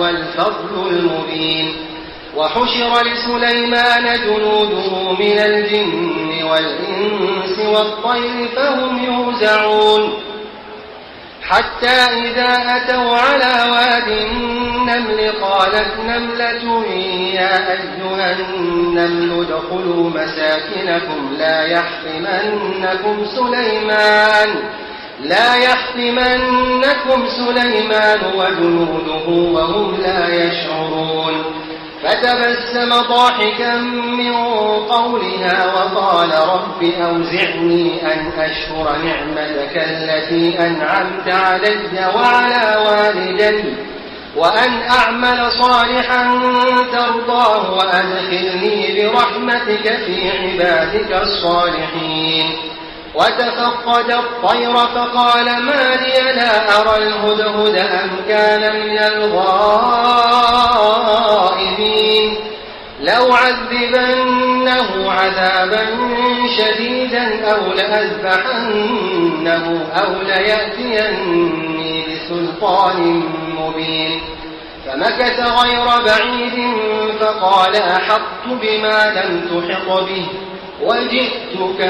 هو الفضل المبين. وحشر لسليمان جنوده من الجن والإنس والطير فهم يوزعون حتى إذا أتوا على واد النمل قالت نملة يا أيها النمل ادخلوا مساكنكم لا يحطمنكم سليمان وجنوده وهم لا يشعرون. فتبسم ضاحكا من قولها وقال رب أوزعني أن أشكر نعمتك التي أنعمت علي وعلى والدي وأن أعمل صالحا ترضاه وأدخلني برحمتك في عبادك الصالحين. وتفقد الطير فقال ما لي لا أرى الهدهد أم كان من الغائبين لو عذبنه عذابا شديدا أو لأذبحنه أو ليأتيني بسلطان مبين. فمكث غير بعيد فقال أحطت بما لم تحط به وجئتك